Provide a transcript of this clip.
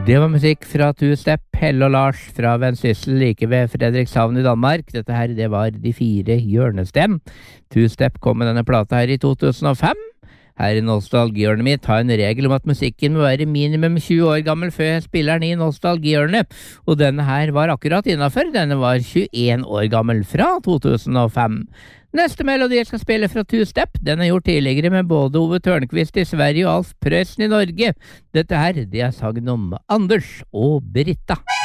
Det var musikk fra Two Step, Helle og Lars fra Vendsyssel like ved Fredrikshavn i Danmark. Dette her, det var De fire hjørnestem. Two Step kom med denne plata her i 2005. Her i Nostalgihjørnet mitt har en regel om at musikken må være minimum 20 år gammel før jeg spiller den i Nostalgihjørnet, og denne her var akkurat innenfor. Denne var 21 år gammel fra 2005. Neste melodi jeg skal spille fra Two Step, den er gjort tidligere med både Ove Tørnqvist i Sverige og Alf Prøysen i Norge. Dette her, det er sangen om Anders og Britta.